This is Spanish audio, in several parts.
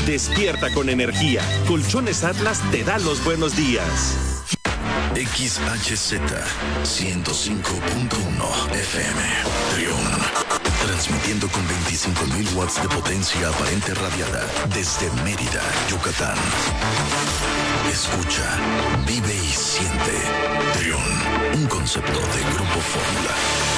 Despierta con energía. Colchones Atlas te da los buenos días. XHZ 105.1 FM Trión, transmitiendo con 25.000 watts de potencia aparente radiada desde Mérida, Yucatán. Escucha, vive y siente. Trión, un concepto de Grupo Fórmula.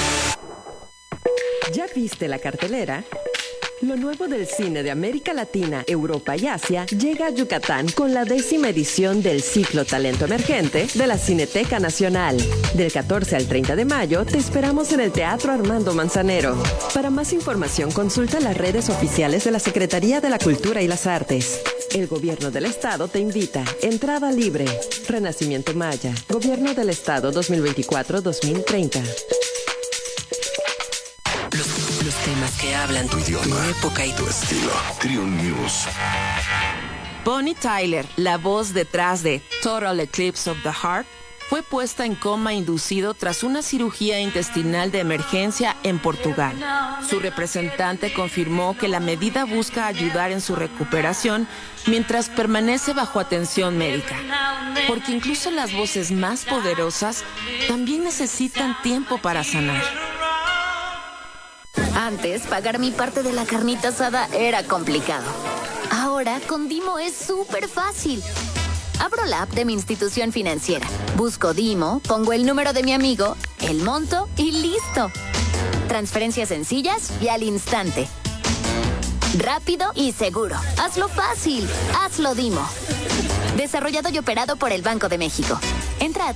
¿Ya viste la cartelera? Lo nuevo del cine de América Latina, Europa y Asia llega a Yucatán con la 10ª edición del ciclo Talento Emergente de la Cineteca Nacional. Del 14 al 30 de mayo te esperamos en el Teatro Armando Manzanero. Para más información consulta las redes oficiales de la Secretaría de la Cultura y las Artes. El Gobierno del Estado te invita. Entrada libre. Renacimiento Maya. Gobierno del Estado 2024-2030. Los temas que hablan tu idioma, tu época y tu estilo. Trión News. Bonnie Tyler, la voz detrás de Total Eclipse of the Heart, fue puesta en coma inducido tras una cirugía intestinal de emergencia en Portugal. Su representante confirmó que la medida busca ayudar en su recuperación mientras permanece bajo atención médica, porque incluso las voces más poderosas también necesitan tiempo para sanar. Antes, pagar mi parte de la carnita asada era complicado. Ahora, con Dimo es súper fácil. Abro la app de mi institución financiera, busco Dimo, pongo el número de mi amigo, el monto y listo. Transferencias sencillas y al instante. Rápido y seguro. Hazlo fácil. Hazlo Dimo. Desarrollado y operado por el Banco de México. Entra a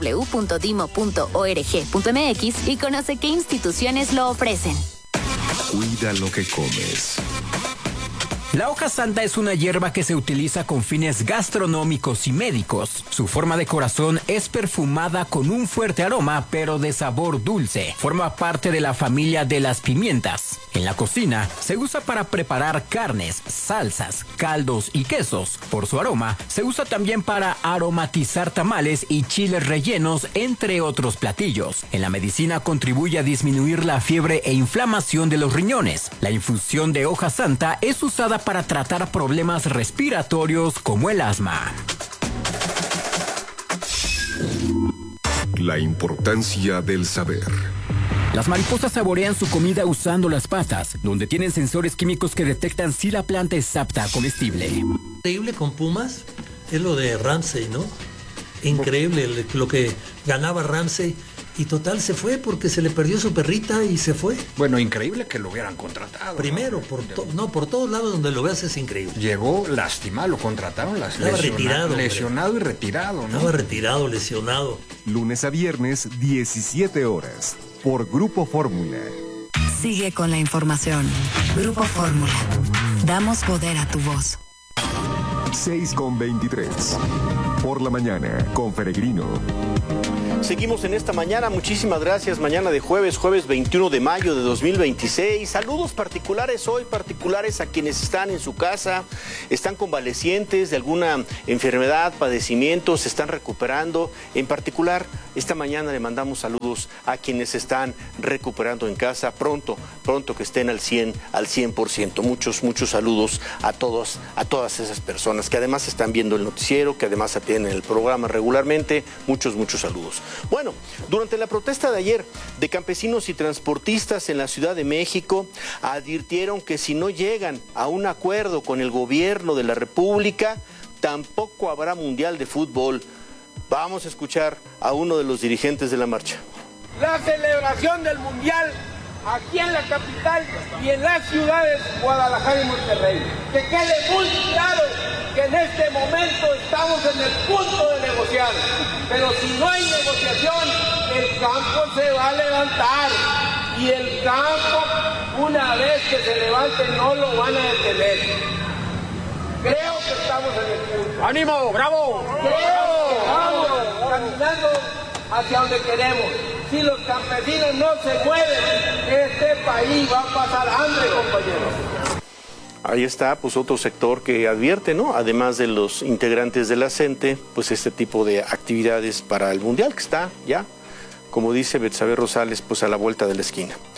www.dimo.org.mx y conoce qué instituciones lo ofrecen. Cuida lo que comes. La hoja santa es una hierba que se utiliza con fines gastronómicos y médicos. Su forma de corazón es perfumada con un fuerte aroma, pero de sabor dulce. Forma parte de la familia de las pimientas. En la cocina se usa para preparar carnes, salsas, caldos y quesos. Por su aroma, se usa también para aromatizar tamales y chiles rellenos, entre otros platillos. En la medicina contribuye a disminuir la fiebre e inflamación de los riñones. La infusión de hoja santa es usada para tratar problemas respiratorios como el asma. La importancia del saber. Las mariposas saborean su comida usando las patas, donde tienen sensores químicos que detectan si la planta es apta comestible. Increíble con Pumas es lo de Ramsey, ¿no? Increíble lo que ganaba Ramsey. Y total se fue porque se le perdió su perrita y se fue. Bueno, increíble que lo hubieran contratado. Primero, por todos lados donde lo veas es increíble. Llegó lastimado, lo contrataron lesionado y retirado, ¿no? Estaba retirado, lesionado. Lunes a viernes, 17 horas, por Grupo Fórmula. Sigue con la información. Grupo Fórmula. Damos poder a tu voz. 6:23. Por la mañana, con Peregrino. Seguimos en esta mañana, muchísimas gracias. Mañana de jueves 21 de mayo de 2026. Saludos particulares hoy, particulares a quienes están en su casa, están convalecientes de alguna enfermedad, padecimiento, se están recuperando. En particular, esta mañana le mandamos saludos a quienes están recuperando en casa. Pronto que estén al 100%. Muchos saludos a todas esas personas que además están viendo el noticiero, que además atienden el programa regularmente. Muchos saludos. Bueno, durante la protesta de ayer de campesinos y transportistas en la Ciudad de México, advirtieron que si no llegan a un acuerdo con el gobierno de la República, tampoco habrá Mundial de Fútbol. Vamos a escuchar a uno de los dirigentes de la marcha. La celebración del Mundial aquí en la capital y en las ciudades Guadalajara y Monterrey. Que quede muy claro que en este momento estamos en el punto de negociar, pero si no hay negociación, el campo se va a levantar y el campo, una vez que se levante, no lo van a detener. Creo que estamos en el punto. ¡Ánimo! ¡Bravo! Vamos caminando hacia donde queremos. Si los campesinos no se mueven, este país va a pasar hambre, compañeros. Ahí está, pues otro sector que advierte, ¿no? Además de los integrantes de la CENTE, pues este tipo de actividades para el Mundial que está ya, como dice Betsabe Rosales, pues a la vuelta de la esquina.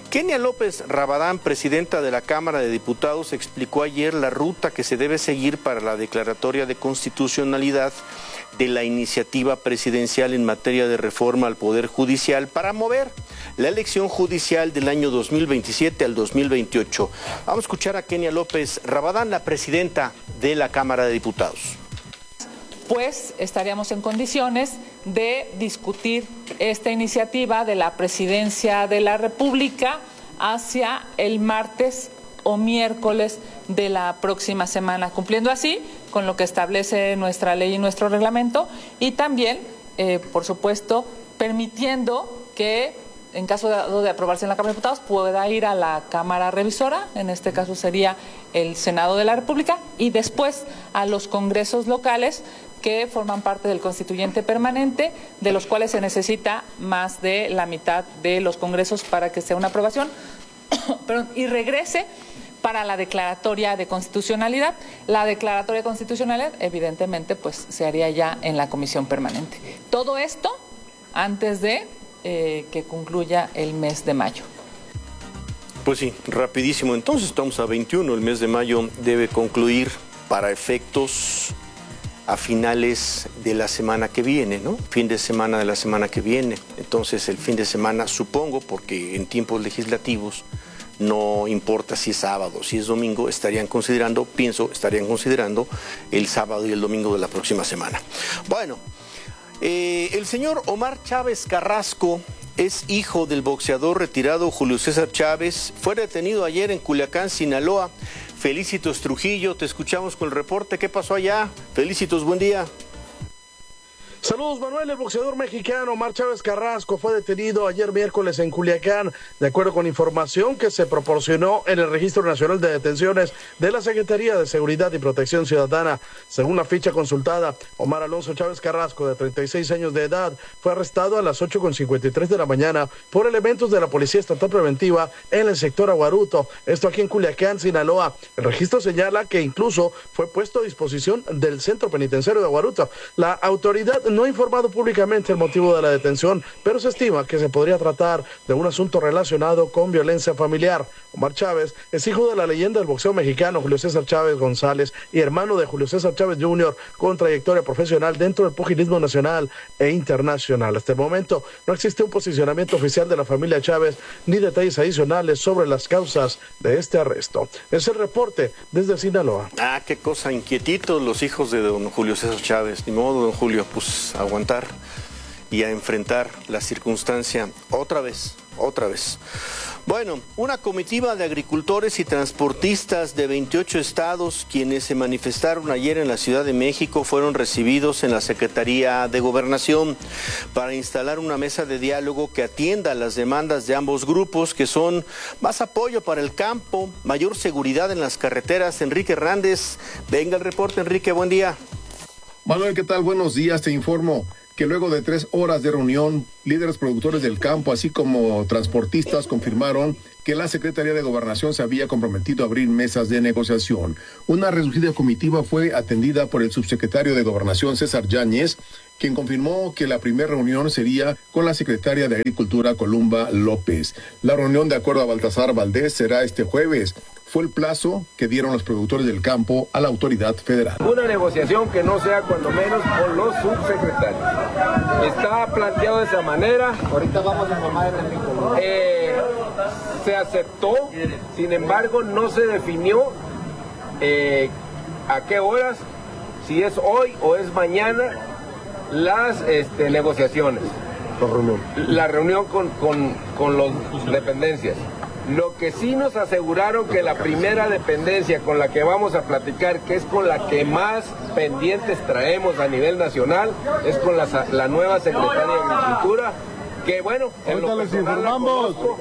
Kenia López Rabadán, presidenta de la Cámara de Diputados, explicó ayer la ruta que se debe seguir para la declaratoria de constitucionalidad de la iniciativa presidencial en materia de reforma al Poder Judicial para mover la elección judicial del año 2027 al 2028. Vamos a escuchar a Kenia López Rabadán, la presidenta de la Cámara de Diputados. Pues estaríamos en condiciones de discutir esta iniciativa de la Presidencia de la República hacia el martes o miércoles de la próxima semana, cumpliendo así con lo que establece nuestra ley y nuestro reglamento, y también, por supuesto, permitiendo que, en caso de aprobarse en la Cámara de Diputados, pueda ir a la Cámara Revisora, en este caso sería el Senado de la República, y después a los congresos locales que forman parte del constituyente permanente, de los cuales se necesita más de la mitad de los congresos para que sea una aprobación, y regrese para la declaratoria de constitucionalidad. La declaratoria de constitucionalidad, evidentemente, pues se haría ya en la comisión permanente. Todo esto antes de que concluya el mes de mayo. Pues sí, rapidísimo. Entonces estamos a 21, el mes de mayo debe concluir para efectos a finales de la semana que viene, ¿no? Fin de semana de la semana que viene. Entonces el fin de semana, supongo, porque en tiempos legislativos no importa si es sábado, si es domingo, estarían considerando el sábado y el domingo de la próxima semana. Bueno, el señor Omar Chávez Carrasco es hijo del boxeador retirado Julio César Chávez. Fue detenido ayer en Culiacán, Sinaloa. Felicitos Trujillo, te escuchamos con el reporte. ¿Qué pasó allá? Felicitos, buen día. Saludos, Manuel. El boxeador mexicano Omar Chávez Carrasco fue detenido ayer miércoles en Culiacán, de acuerdo con información que se proporcionó en el Registro Nacional de Detenciones de la Secretaría de Seguridad y Protección Ciudadana. Según la ficha consultada, Omar Alonso Chávez Carrasco, de 36 años de edad, fue arrestado a las 8:53 de la mañana por elementos de la Policía Estatal Preventiva en el sector Aguaruto, esto aquí en Culiacán, Sinaloa. El registro señala que incluso fue puesto a disposición del Centro Penitenciario de Aguaruto. La autoridad no ha informado públicamente el motivo de la detención, pero se estima que se podría tratar de un asunto relacionado con violencia familiar. Omar Chávez es hijo de la leyenda del boxeo mexicano Julio César Chávez González y hermano de Julio César Chávez Jr., con trayectoria profesional dentro del pugilismo nacional e internacional. Hasta el momento no existe un posicionamiento oficial de la familia Chávez ni detalles adicionales sobre las causas de este arresto. Es el reporte desde Sinaloa. Ah, qué cosa, inquietitos los hijos de don Julio César Chávez. Ni modo, don Julio, pues a aguantar y a enfrentar la circunstancia otra vez. Bueno, una comitiva de agricultores y transportistas de 28 estados, quienes se manifestaron ayer en la Ciudad de México, fueron recibidos en la Secretaría de Gobernación para instalar una mesa de diálogo que atienda las demandas de ambos grupos, que son más apoyo para el campo, mayor seguridad en las carreteras. Enrique Hernández, venga el reporte. Enrique, buen día. Manuel, ¿qué tal? Buenos días, te informo que luego de 3 horas de reunión, líderes productores del campo, así como transportistas, confirmaron que la Secretaría de Gobernación se había comprometido a abrir mesas de negociación. Una reducida comitiva fue atendida por el subsecretario de Gobernación, César Yáñez, quien confirmó que la primera reunión sería con la secretaria de Agricultura, Columba López. La reunión, de acuerdo a Baltasar Valdés, será este jueves. Fue el plazo que dieron los productores del campo a la autoridad federal. Una negociación que no sea cuando menos con los subsecretarios. Está planteado de esa manera. Ahorita vamos a informar se aceptó, sin embargo no se definió a qué horas, si es hoy o es mañana las negociaciones. La reunión con las dependencias. Lo que sí nos aseguraron que la primera dependencia con la que vamos a platicar, que es con la que más pendientes traemos a nivel nacional, es con la nueva secretaria de Agricultura, que bueno, en lo personal la conozco,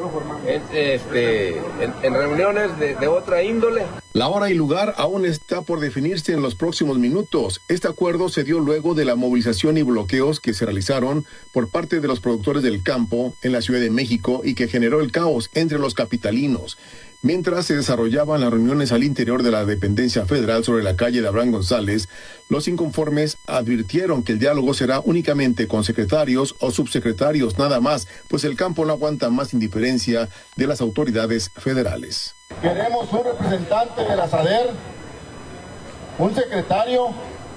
en reuniones de otra índole. La hora y lugar aún está por definirse en los próximos minutos. Este acuerdo se dio luego de la movilización y bloqueos que se realizaron por parte de los productores del campo en la Ciudad de México y que generó el caos entre los capitalinos. Mientras se desarrollaban las reuniones al interior de la dependencia federal sobre la calle de Abraham González, los inconformes advirtieron que el diálogo será únicamente con secretarios o subsecretarios nada más, pues el campo no aguanta más indiferencia de las autoridades federales. Queremos un representante de la SADER, un secretario,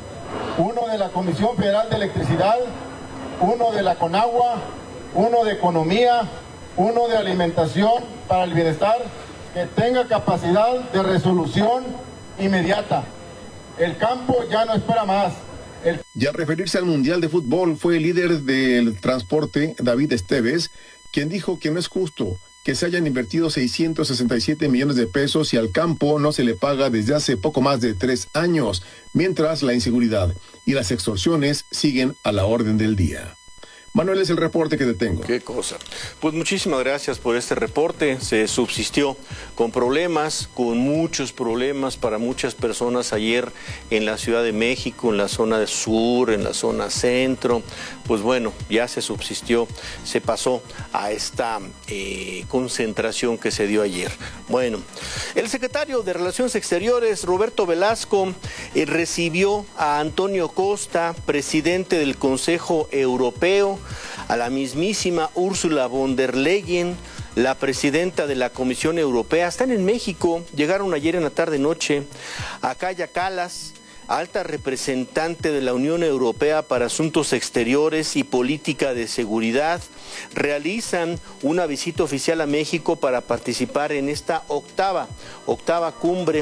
uno de la Comisión Federal de Electricidad, uno de la CONAGUA, uno de Economía, uno de Alimentación para el Bienestar, que tenga capacidad de resolución inmediata. El campo ya no espera más. Y al referirse al Mundial de Fútbol, fue el líder del transporte, David Esteves, quien dijo que no es justo que se hayan invertido 667 millones de pesos y al campo no se le paga desde hace poco más de 3 años, mientras la inseguridad y las extorsiones siguen a la orden del día. Manuel, es el reporte que te tengo. Qué cosa. Pues muchísimas gracias por este reporte. Se subsistió con problemas, con muchos problemas para muchas personas ayer en la Ciudad de México, en la zona sur, en la zona centro. Pues bueno, ya se subsistió, se pasó a esta concentración que se dio ayer. Bueno, el secretario de Relaciones Exteriores, Roberto Velasco, recibió a Antonio Costa, presidente del Consejo Europeo, a la mismísima Ursula von der Leyen, la presidenta de la Comisión Europea. Están en México, llegaron ayer en la tarde-noche a Kaja Kallas, alta representante de la Unión Europea para Asuntos Exteriores y Política de Seguridad. Realizan una visita oficial a México para participar en esta octava cumbre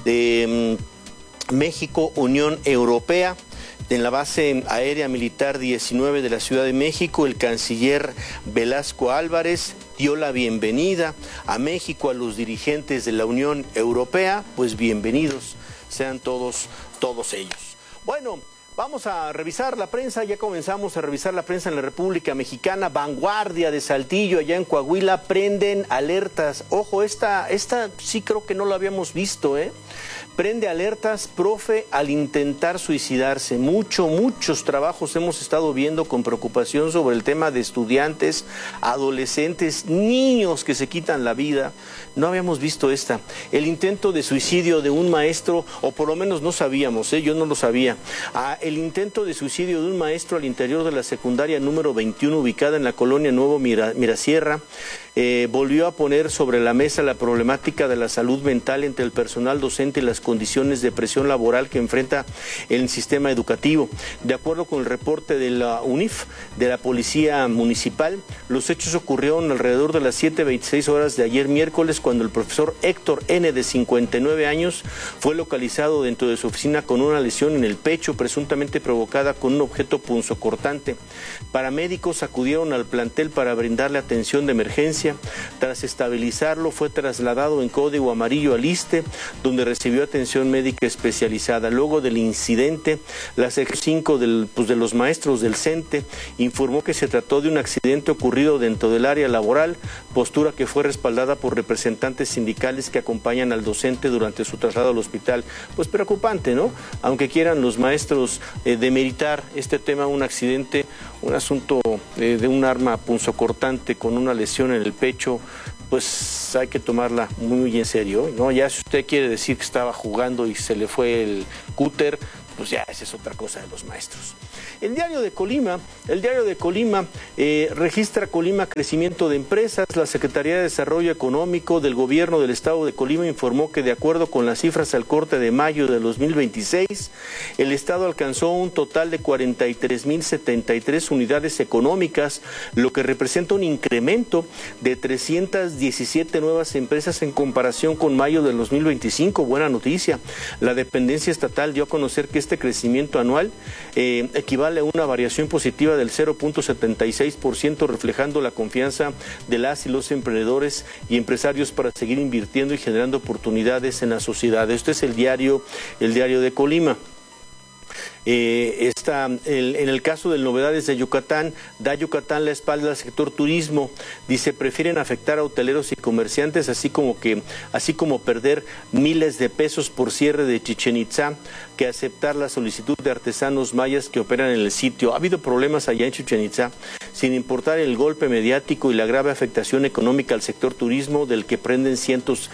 de México-Unión Europea. En la base aérea militar 19 de la Ciudad de México, el canciller Velasco Álvarez dio la bienvenida a México a los dirigentes de la Unión Europea. Pues bienvenidos sean todos ellos. Bueno, vamos a revisar la prensa, ya comenzamos a revisar la prensa en la República Mexicana. Vanguardia de Saltillo, allá en Coahuila, prenden alertas. Ojo, esta sí creo que no lo habíamos visto, Prende alertas, profe, al intentar suicidarse. Muchos trabajos hemos estado viendo con preocupación sobre el tema de estudiantes, adolescentes, niños que se quitan la vida. No habíamos visto el intento de suicidio de un maestro, o por lo menos no sabíamos, yo no lo sabía. El intento de suicidio de un maestro al interior de la secundaria número 21, ubicada en la colonia Nuevo Mirasierra. Volvió a poner sobre la mesa la problemática de la salud mental entre el personal docente y las condiciones de presión laboral que enfrenta el sistema educativo. De acuerdo con el reporte de la UNIF, de la Policía Municipal, los hechos ocurrieron alrededor de las 7:26 horas de ayer miércoles, cuando el profesor Héctor N., de 59 años, fue localizado dentro de su oficina con una lesión en el pecho, presuntamente provocada con un objeto punzocortante. Paramédicos acudieron al plantel para brindarle atención de emergencia. Tras estabilizarlo, fue trasladado en código amarillo al ISSSTE, donde recibió atención médica especializada. Luego del incidente, la sección 5 de los maestros del CENTE informó que se trató de un accidente ocurrido dentro del área laboral, postura que fue respaldada por representantes sindicales que acompañan al docente durante su traslado al hospital. Pues preocupante, ¿no? Aunque quieran los maestros demeritar este tema, un accidente, un asunto de un arma punzocortante con una lesión en el pecho, pues hay que tomarla muy en serio, ¿no? Ya si usted quiere decir que estaba jugando y se le fue el cúter, pues ya esa es otra cosa de los maestros. El diario de Colima registra Colima crecimiento de empresas. La Secretaría de Desarrollo Económico del Gobierno del Estado de Colima informó que, de acuerdo con las cifras al corte de mayo de 2026, el Estado alcanzó un total de 43.073 unidades económicas, lo que representa un incremento de 317 nuevas empresas en comparación con mayo del 2025. Buena noticia. La dependencia estatal dio a conocer que este crecimiento anual equivale a una variación positiva del 0.76%, reflejando la confianza de las y los emprendedores y empresarios para seguir invirtiendo y generando oportunidades en la sociedad. Este es el diario de Colima. En el caso de novedades de Yucatán, da Yucatán la espalda al sector turismo. Dice, prefieren afectar a hoteleros y comerciantes, así como perder miles de pesos por cierre de Chichén Itzá, que aceptar la solicitud de artesanos mayas que operan en el sitio. Ha habido problemas allá en Chichén Itzá. Sin importar el golpe mediático y la grave afectación económica al sector turismo del que dependen cientos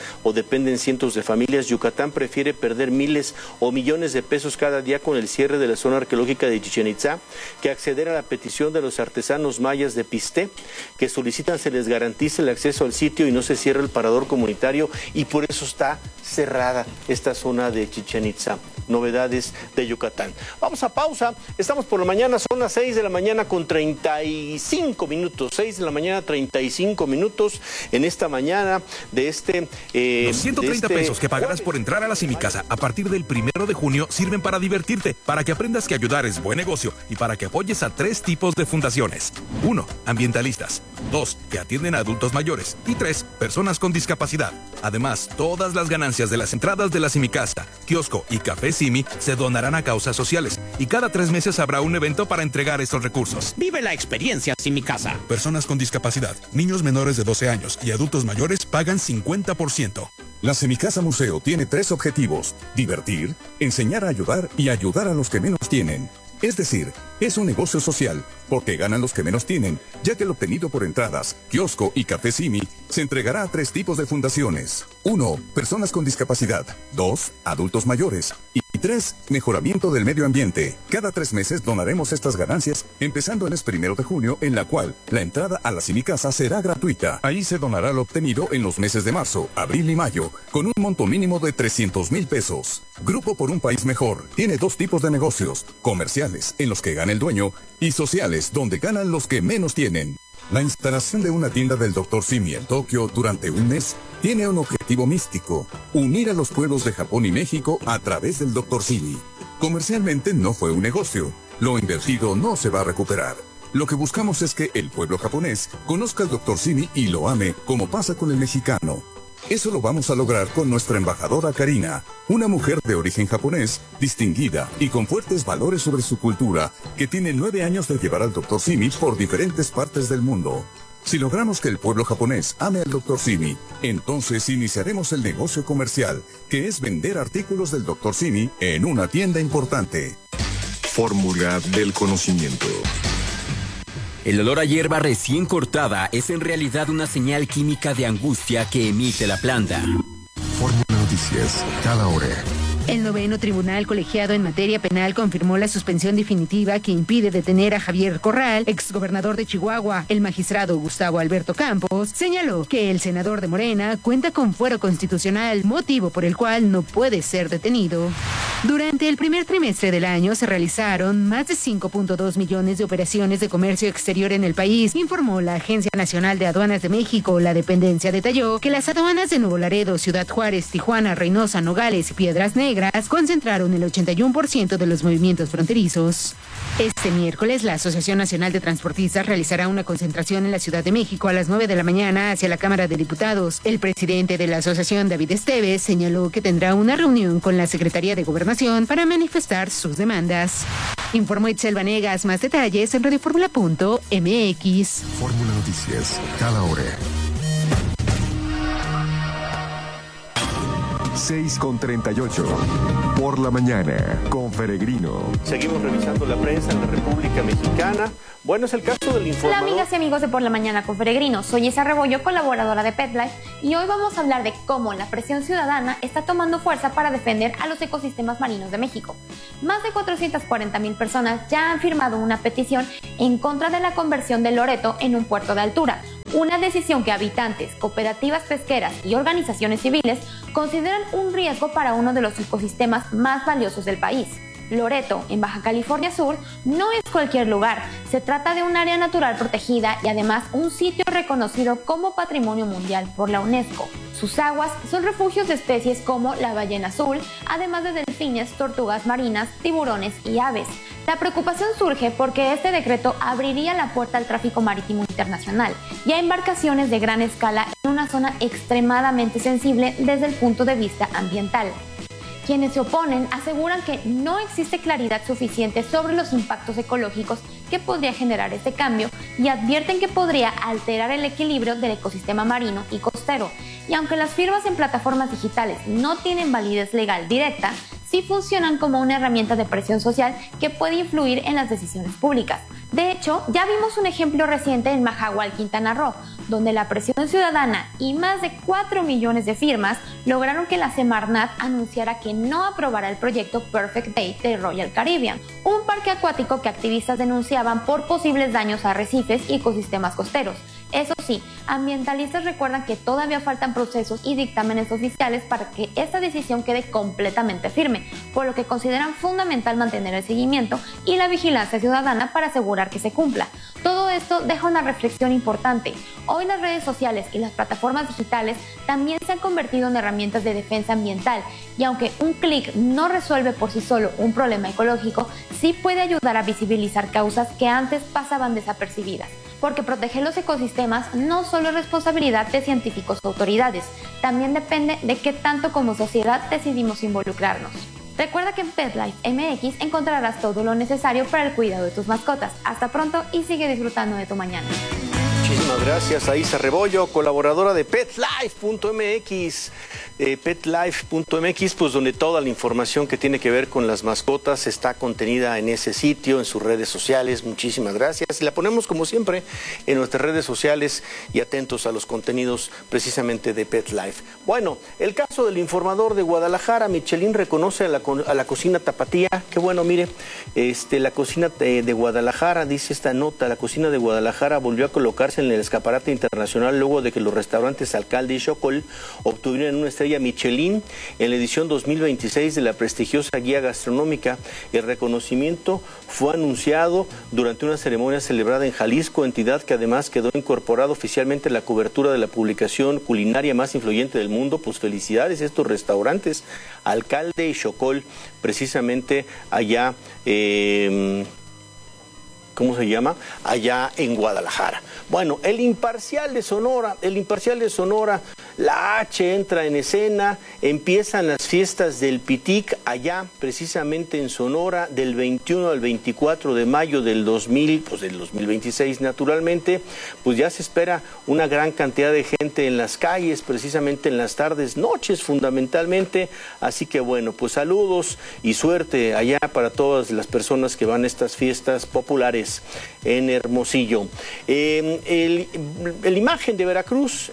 de familias, Yucatán prefiere perder miles o millones de pesos cada día con el cierre de la zona arqueológica de Chichén Itzá que acceder a la petición de los artesanos mayas de Pisté, que solicitan se les garantice el acceso al sitio y no se cierre el parador comunitario, y por eso está cerrada esta zona de Chichén Itzá. Novedades de Yucatán. Vamos a pausa, estamos por la mañana, son las 6 de la mañana con 35 minutos, 6 de la mañana 35 minutos en esta mañana de los 130 pesos que pagarás por entrar a la Simicasa a partir del 1 de junio sirven para divertirte, para que aprendas que ayudar es buen negocio y para que apoyes a 3 tipos de fundaciones. 1. Ambientalistas. 2. Que atienden a adultos mayores. Y 3. Personas con discapacidad. Además, todas las ganancias de las entradas de la Simicasa, kiosco y café Simi se donarán a causas sociales y cada 3 meses habrá un evento para entregar estos recursos. Vive la experiencia Simicasa. Personas con discapacidad, niños menores de 12 años y adultos mayores pagan 50%. La Semicasa Museo tiene 3 objetivos: divertir, enseñar a ayudar y ayudar a los que menos tienen. Es decir, es un negocio social, porque ganan los que menos tienen, ya que el obtenido por entradas, kiosco y café Simi se entregará a 3 tipos de fundaciones. 1. Personas con discapacidad. 2. Adultos mayores. Y 3. Mejoramiento del medio ambiente. Cada 3 meses donaremos estas ganancias, empezando en el 1 de junio, en la cual la entrada a la Simicasa será gratuita. Ahí se donará lo obtenido en los meses de marzo, abril y mayo, con un monto mínimo de 300,000 pesos. Grupo por un País Mejor tiene 2 tipos de negocios: comerciales, en los que gana el dueño, y sociales, donde ganan los que menos tienen. La instalación de una tienda del Dr. Simi en Tokio durante un mes tiene un objetivo místico: unir a los pueblos de Japón y México a través del Dr. Simi. Comercialmente no fue un negocio, lo invertido no se va a recuperar. Lo que buscamos es que el pueblo japonés conozca al Dr. Simi y lo ame, como pasa con el mexicano. Eso lo vamos a lograr con nuestra embajadora Karina, una mujer de origen japonés, distinguida y con fuertes valores sobre su cultura, que tiene 9 años de llevar al Dr. Simi por diferentes partes del mundo. Si logramos que el pueblo japonés ame al Dr. Simi, entonces iniciaremos el negocio comercial, que es vender artículos del Dr. Simi en una tienda importante. Fórmula del conocimiento. El olor a hierba recién cortada es en realidad una señal química de angustia que emite la planta. Fórmula Noticias, cada hora. El 9º Tribunal Colegiado en Materia Penal confirmó la suspensión definitiva que impide detener a Javier Corral, exgobernador de Chihuahua. El magistrado Gustavo Alberto Campos señaló que el senador de Morena cuenta con fuero constitucional, motivo por el cual no puede ser detenido. Durante el primer trimestre del año se realizaron más de 5.2 millones de operaciones de comercio exterior en el país, informó la Agencia Nacional de Aduanas de México. La dependencia detalló que las aduanas de Nuevo Laredo, Ciudad Juárez, Tijuana, Reynosa, Nogales y Piedras Negras concentraron el 81% de los movimientos fronterizos. Este miércoles, la Asociación Nacional de Transportistas realizará una concentración en la Ciudad de México a las 9 de la mañana hacia la Cámara de Diputados. El presidente de la asociación, David Esteves, señaló que tendrá una reunión con la Secretaría de Gobernación para manifestar sus demandas. Informó Itzel Vanegas. Más detalles en radioformula.mx. Fórmula Noticias, cada hora. 6:38. Por la mañana, con Peregrino. Seguimos revisando la prensa en la República Mexicana. Bueno, es el caso del informador. Hola, amigas y amigos de Por la Mañana con Peregrino. Soy Isa Rebollo, colaboradora de PetLife, y hoy vamos a hablar de cómo la presión ciudadana está tomando fuerza para defender a los ecosistemas marinos de México. Más de 440,000 personas ya han firmado una petición en contra de la conversión de Loreto en un puerto de altura, una decisión que habitantes, cooperativas pesqueras y organizaciones civiles consideran un riesgo para uno de los ecosistemas más valiosos del país. Loreto, en Baja California Sur, no es cualquier lugar. Se trata de un área natural protegida y además un sitio reconocido como Patrimonio Mundial por la UNESCO. Sus aguas son refugios de especies como la ballena azul, además de delfines, tortugas marinas, tiburones y aves. La preocupación surge porque este decreto abriría la puerta al tráfico marítimo internacional y a embarcaciones de gran escala en una zona extremadamente sensible desde el punto de vista ambiental. Quienes se oponen aseguran que no existe claridad suficiente sobre los impactos ecológicos que podría generar este cambio y advierten que podría alterar el equilibrio del ecosistema marino y costero. Y aunque las firmas en plataformas digitales no tienen validez legal directa, sí funcionan como una herramienta de presión social que puede influir en las decisiones públicas. De hecho, ya vimos un ejemplo reciente en Majahual, Quintana Roo, donde la presión ciudadana y más de 4 millones de firmas lograron que la Semarnat anunciara que no aprobará el proyecto Perfect Day de Royal Caribbean, un parque acuático que activistas denunciaban por posibles daños a arrecifes y ecosistemas costeros. Eso sí, ambientalistas recuerdan que todavía faltan procesos y dictámenes oficiales para que esta decisión quede completamente firme, por lo que consideran fundamental mantener el seguimiento y la vigilancia ciudadana para asegurar que se cumpla. Todo esto deja una reflexión importante. Hoy las redes sociales y las plataformas digitales también se han convertido en herramientas de defensa ambiental, y aunque un clic no resuelve por sí solo un problema ecológico, sí puede ayudar a visibilizar causas que antes pasaban desapercibidas. Porque proteger los ecosistemas no solo es responsabilidad de científicos o autoridades, también depende de qué tanto como sociedad decidimos involucrarnos. Recuerda que en PetLife MX encontrarás todo lo necesario para el cuidado de tus mascotas. Hasta pronto y sigue disfrutando de tu mañana. Muchísimas gracias a Isa Rebollo, colaboradora de PetLife.mx. PetLife.mx, pues donde toda la información que tiene que ver con las mascotas está contenida en ese sitio, en sus redes sociales. Muchísimas gracias. Y la ponemos como siempre en nuestras redes sociales y atentos a los contenidos precisamente de PetLife. Bueno, el caso del informador de Guadalajara, Michelin reconoce a la cocina tapatía. Qué bueno, mire, la cocina de Guadalajara, dice esta nota, la cocina de Guadalajara volvió a colocarse en el escaparate internacional luego de que los restaurantes Alcalde y Xocol obtuvieron una estrella Michelin en la edición 2026 de la prestigiosa guía gastronómica. El reconocimiento fue anunciado durante una ceremonia celebrada en Jalisco, entidad que además quedó incorporada oficialmente a la cobertura de la publicación culinaria más influyente del mundo. Pues felicidades a estos restaurantes Alcalde y Xocol, precisamente allá ¿cómo se llama? Allá en Guadalajara. Bueno, el Imparcial de Sonora, la H entra en escena, empiezan las fiestas del Pitic allá precisamente en Sonora del 21 al 24 de mayo del 2026 naturalmente, pues ya se espera una gran cantidad de gente en las calles, precisamente en las tardes, noches fundamentalmente, así que bueno, pues saludos y suerte allá para todas las personas que van a estas fiestas populares en Hermosillo. El imagen de Veracruz,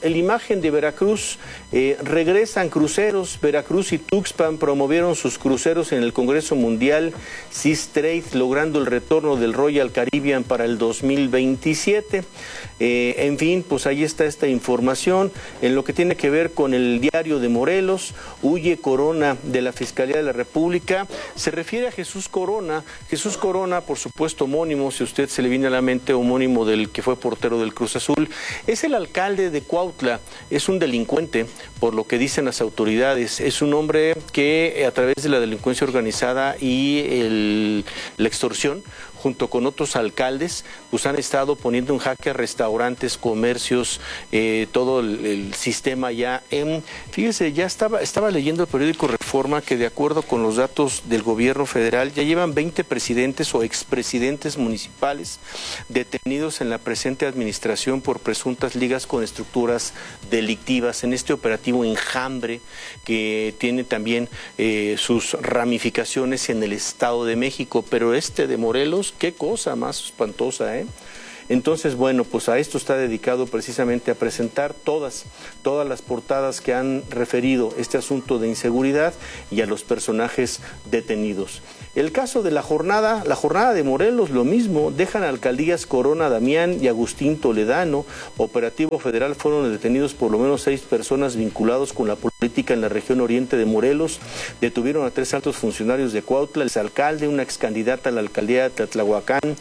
regresan cruceros. Veracruz y Tuxpan promovieron sus cruceros en el Congreso Mundial Seas Trade, logrando el retorno del Royal Caribbean para el 2027. En fin, pues ahí está esta información. En lo que tiene que ver con el diario de Morelos, huye Corona de la Fiscalía de la República. Se refiere a Jesús Corona, por supuesto homónimo, si a usted se le viene a la mente, homónimo del que fue portero del Cruz Azul. Es el alcalde de Cuautla, es un delincuente, por lo que dicen las autoridades. Es un hombre que a través de la delincuencia organizada y la extorsión, junto con otros alcaldes, pues han estado poniendo en jaque a restaurantes, comercios, todo el sistema ya. Fíjese, ya estaba leyendo el periódico Reforma que de acuerdo con los datos del gobierno federal ya llevan 20 presidentes o expresidentes municipales detenidos en la presente administración por presuntas ligas con estructuras delictivas en este operativo Enjambre que tiene también sus ramificaciones en el Estado de México, pero de Morelos, qué cosa más espantosa, ¿eh? Entonces, bueno, pues a esto está dedicado precisamente a presentar todas las portadas que han referido este asunto de inseguridad y a los personajes detenidos. El caso de la jornada de Morelos, lo mismo, dejan alcaldías Corona Damián y Agustín Toledano. Operativo federal, fueron detenidos por lo menos 6 personas vinculados con la política en la región oriente de Morelos. Detuvieron a 3 altos funcionarios de Cuautla, el exalcalde, una excandidata a la alcaldía de Tlatlaucan,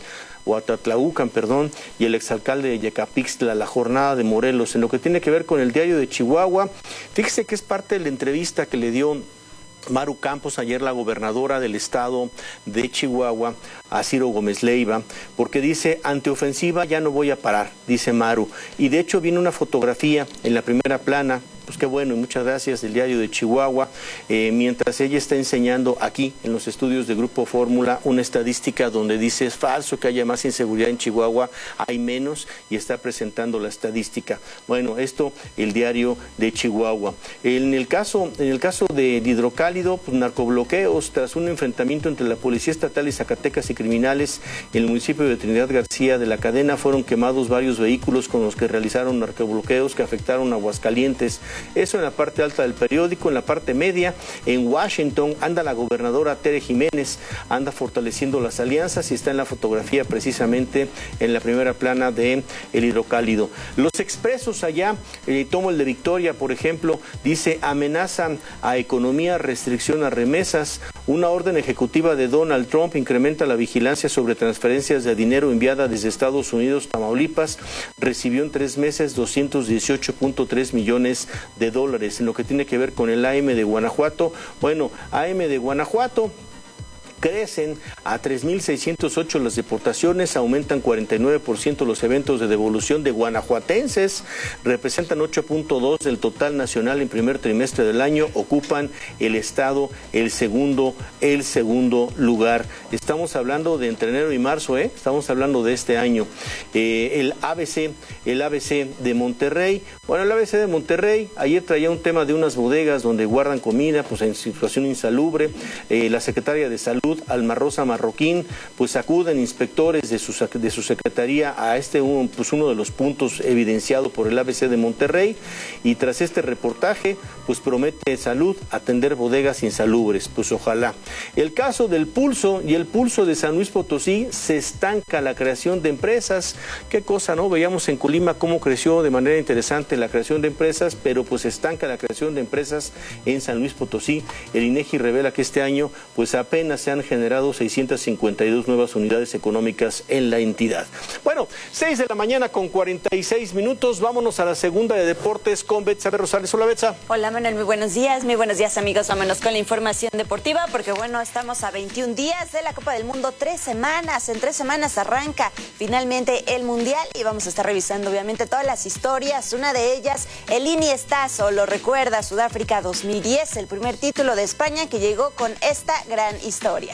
y el exalcalde de Yecapixtla. La jornada de Morelos. En lo que tiene que ver con el diario de Chihuahua, fíjese que es parte de la entrevista que le dio Maru Campos ayer, la gobernadora del estado de Chihuahua, a Ciro Gómez Leiva, porque dice: ante ofensiva ya no voy a parar, dice Maru. Y de hecho viene una fotografía en la primera plana pues qué bueno, y muchas gracias del diario de Chihuahua. Mientras ella está enseñando aquí en los estudios de Grupo Fórmula una estadística donde dice es falso que haya más inseguridad en Chihuahua, hay menos, y está presentando la estadística. Bueno, esto el diario de Chihuahua. En el caso de Hidrocálido, pues narcobloqueos tras un enfrentamiento entre la Policía Estatal y Zacatecas y criminales en el municipio de Trinidad García de la Cadena, fueron quemados varios vehículos con los que realizaron narcobloqueos que afectaron a Aguascalientes. Eso en la parte alta del periódico. En la parte media, en Washington, anda la gobernadora Tere Jiménez, anda fortaleciendo las alianzas y está en la fotografía precisamente en la primera plana de el Hidrocálido. Los expresos allá, tomo el de Victoria, por ejemplo, dice amenazan a economía, restricción a remesas. Una orden ejecutiva de Donald Trump incrementa la vigilancia sobre transferencias de dinero enviada desde Estados Unidos. Tamaulipas recibió en 3 meses 218.3 millones de dólares. En lo que tiene que ver con el AM de Guanajuato, bueno, AM de Guanajuato, crecen a 3.608 las deportaciones, aumentan 49% los eventos de devolución de guanajuatenses, representan 8.2 del total nacional en primer trimestre del año, ocupan el estado el segundo lugar. Estamos hablando de entre enero y marzo, estamos hablando de este año. El ABC de Monterrey, bueno, el ABC de Monterrey ayer traía un tema de unas bodegas donde guardan comida, pues en situación insalubre. La secretaria de Salud, Alma Rosa Marroquín, pues acuden inspectores de su secretaría a uno de los puntos evidenciado por el ABC de Monterrey, y tras este reportaje pues promete Salud atender bodegas insalubres, pues ojalá. El caso del Pulso y el Pulso de San Luis Potosí, se estanca la creación de empresas. Qué cosa, ¿no? Veíamos en Colima cómo creció de manera interesante la creación de empresas, pero pues estanca la creación de empresas en San Luis Potosí. El INEGI revela que este año pues apenas se han generado 652 nuevas unidades económicas en la entidad. Bueno, 6 de la mañana con 46 minutos. Vámonos a la segunda de deportes con Betsabe Rosales. Hola, Betsa. Hola, Manuel. Muy buenos días, amigos. Vámonos con la información deportiva porque, bueno, estamos a 21 días de la Copa del Mundo. 3 semanas. En 3 semanas arranca finalmente el Mundial y vamos a estar revisando, obviamente, todas las historias. Una de ellas, el Iniestazo, lo recuerda, Sudáfrica 2010, el primer título de España que llegó con esta gran historia.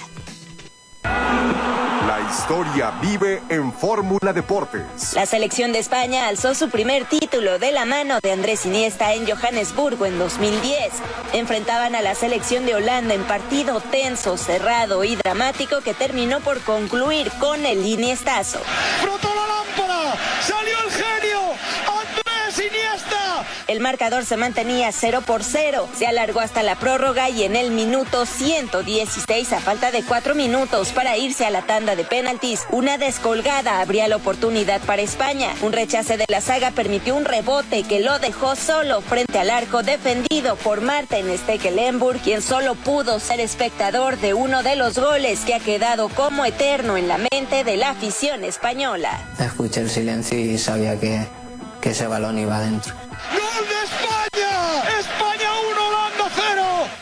La historia vive en Fórmula Deportes. La selección de España alzó su primer título de la mano de Andrés Iniesta en Johannesburgo en 2010. Enfrentaban a la selección de Holanda en partido tenso, cerrado y dramático que terminó por concluir con el Iniestazo. ¡Brotó la lámpara! ¡Salió el genio! ¡Andrés Iniesta! El marcador se mantenía 0-0. Se alargó hasta la prórroga y en el minuto 116, a falta de 4 minutos para irse a la tanda de penaltis, una descolgada abría la oportunidad para España. Un rechace de la zaga permitió un rebote que lo dejó solo frente al arco defendido por Martin Stekelenburg, quien solo pudo ser espectador de uno de los goles que ha quedado como eterno en la mente de la afición española. Escuché el silencio y sabía que ese balón iba adentro. ¡Gol de España! ¡España 1, Holanda 0!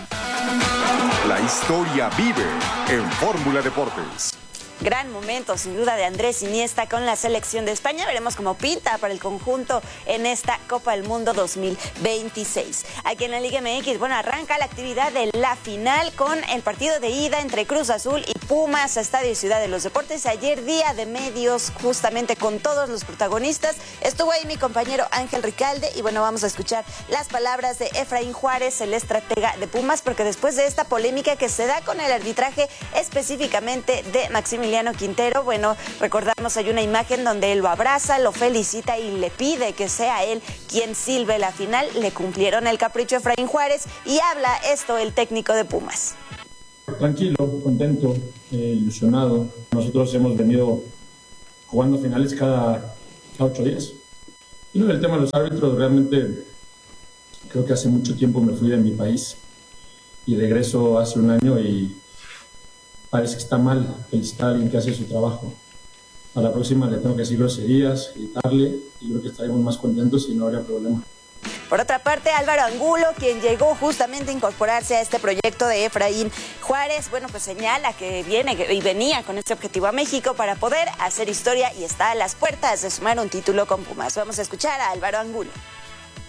La historia vive en Fórmula Deportes. Gran momento, sin duda, de Andrés Iniesta con la selección de España. Veremos cómo pinta para el conjunto en esta Copa del Mundo 2026. Aquí en la Liga MX, bueno, arranca la actividad de la final con el partido de ida entre Cruz Azul y Pumas, Estadio Ciudad de los Deportes. Ayer día de medios, justamente con todos los protagonistas. Estuvo ahí mi compañero Ángel Ricalde y bueno, vamos a escuchar las palabras de Efraín Juárez, el estratega de Pumas, porque después de esta polémica que se da con el arbitraje específicamente de Maximiliano Quintero, bueno, recordamos, hay una imagen donde él lo abraza, lo felicita y le pide que sea él quien silbe la final. Le cumplieron el capricho a Efraín Juárez y habla esto el técnico de Pumas. Tranquilo, contento, ilusionado. Nosotros hemos venido jugando finales cada 8 días. Y el tema de los árbitros, realmente creo que hace mucho tiempo me fui de mi país y regreso hace un año y parece que está mal felicitar a alguien que hace su trabajo. A la próxima le tengo que decir groserías, gritarle, y creo que estaremos más contentos y no habría problema. Por otra parte, Álvaro Angulo, quien llegó justamente a incorporarse a este proyecto de Efraín Juárez, bueno, pues señala que viene y venía con este objetivo a México para poder hacer historia y está a las puertas de sumar un título con Pumas. Vamos a escuchar a Álvaro Angulo.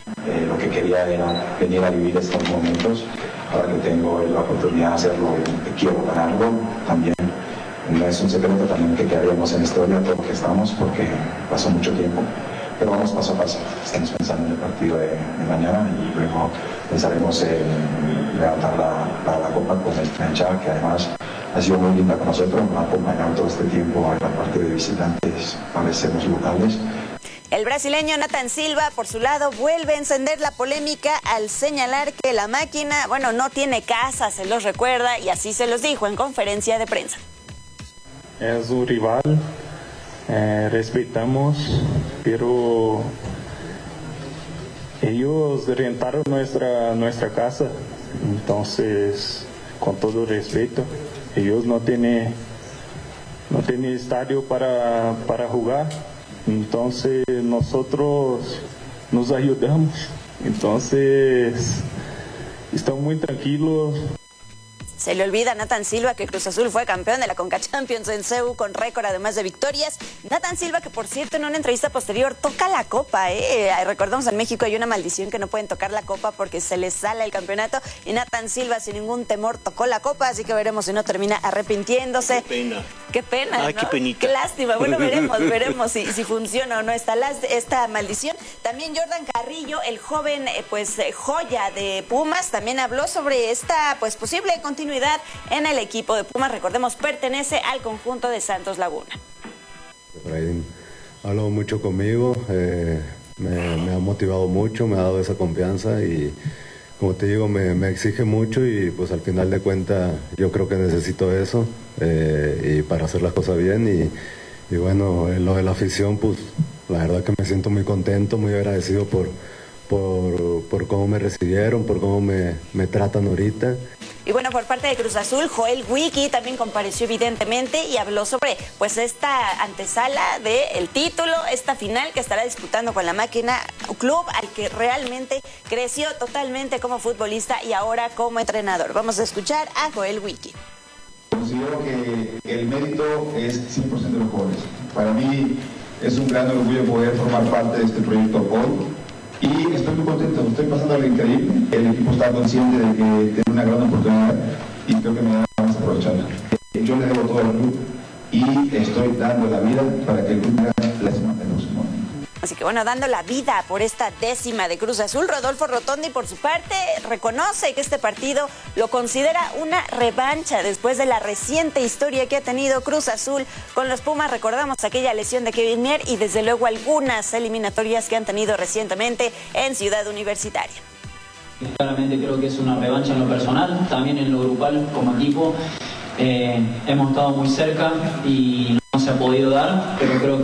Lo que quería era venir a vivir estos momentos. Ahora que tengo la oportunidad de hacerlo, quiero ganarlo. También no es un secreto también que quedaríamos en la historia todo lo que estamos, porque pasó mucho tiempo. Pero vamos paso a paso. Estamos pensando en el partido de mañana y luego pensaremos en levantar la copa con esta hinchada, que además ha sido muy linda con nosotros. Nos ha acompañado todo este tiempo en la parte de visitantes, parecemos locales. El brasileño Nathan Silva, por su lado, vuelve a encender la polémica al señalar que la máquina, no tiene casa, se los recuerda, y así se los dijo en conferencia de prensa. Es un rival, respetamos, pero ellos rentaron nuestra casa, entonces, con todo respeto, ellos no tienen estadio para jugar. Entonces nosotros nos ayudamos, entonces estamos muy tranquilos. Se le olvida a Nathan Silva que Cruz Azul fue campeón de la Conca Champions en CEU con récord además de victorias. Nathan Silva, que por cierto en una entrevista posterior toca la copa, recordamos en México hay una maldición que no pueden tocar la copa porque se les sale el campeonato, y Nathan Silva sin ningún temor tocó la copa, así que veremos si no termina arrepintiéndose. Qué pena. Ay, ¿no? Qué penita. Qué lástima. Bueno, veremos si funciona o no esta maldición. También Jordan Carrillo, el joven joya de Pumas, también habló sobre esta posible continuidad en el equipo de Pumas. Recordemos, pertenece al conjunto de Santos Laguna. Efraín habló mucho conmigo, me ha motivado mucho, me ha dado esa confianza y, como te digo, me exige mucho y pues al final de cuentas yo creo que necesito eso y para hacer las cosas bien y bueno, lo de la afición, pues la verdad que me siento muy contento, muy agradecido por cómo me recibieron, por cómo me tratan ahorita. Y bueno, por parte de Cruz Azul, Joel Wiki también compareció evidentemente y habló sobre esta antesala del título, esta final que estará disputando con la Máquina, club al que realmente creció totalmente como futbolista y ahora como entrenador. Vamos a escuchar a Joel Wiki. Considero que el mérito es 100% de los jóvenes. Para mí es un gran orgullo poder formar parte de este proyecto hoy. Y estoy muy contento, estoy pasando algo increíble. El equipo está consciente de que tiene una gran oportunidad y creo que me vamos a aprovecharla. Yo le debo todo al club y estoy dando la vida para que el club haga la semana del próximo año. Así que dando la vida por esta 10ª de Cruz Azul. Rodolfo Rotondi, por su parte, reconoce que este partido lo considera una revancha después de la reciente historia que ha tenido Cruz Azul con los Pumas. Recordamos aquella lesión de Kevin Mier y desde luego algunas eliminatorias que han tenido recientemente en Ciudad Universitaria. Claramente creo que es una revancha en lo personal, también en lo grupal como equipo. Hemos estado muy cerca y no se ha podido dar, pero creo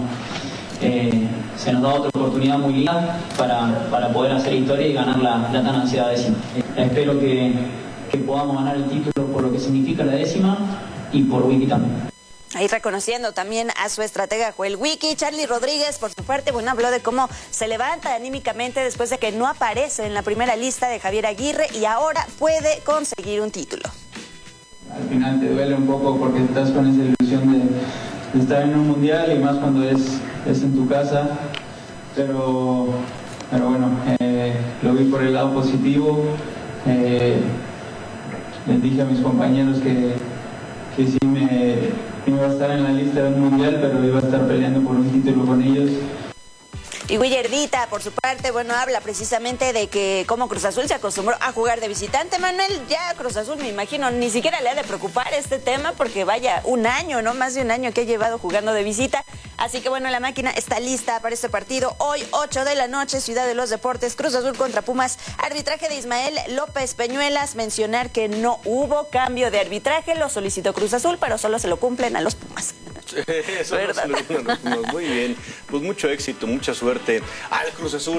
que se nos da otra oportunidad muy linda para poder hacer historia y ganar la tan ansiada 10ª. Espero que podamos ganar el título por lo que significa la 10ª y por Wiki también. Ahí reconociendo también a su estratega Joel Wiki. Charly Rodríguez, por su parte, habló de cómo se levanta anímicamente después de que no aparece en la primera lista de Javier Aguirre y ahora puede conseguir un título. Al final te duele un poco porque estás con esa ilusión de estar en un mundial y más cuando es en tu casa, pero bueno, lo vi por el lado positivo. Les dije a mis compañeros que sí me iba a estar en la lista del mundial, pero iba a estar peleando por un título con ellos. Y Willardita, por su parte, habla precisamente de que como Cruz Azul se acostumbró a jugar de visitante. Manuel, ya Cruz Azul, me imagino, ni siquiera le ha de preocupar este tema porque vaya, un año, ¿no? Más de un año que ha llevado jugando de visita. Así que la Máquina está lista para este partido. Hoy, 8 de la noche, Ciudad de los Deportes, Cruz Azul contra Pumas. Arbitraje de Ismael López Peñuelas. Mencionar que no hubo cambio de arbitraje, lo solicitó Cruz Azul, pero solo se lo cumplen a los Pumas. Eso ¿verdad? Muy bien, pues mucho éxito, mucha suerte al Cruz Azul.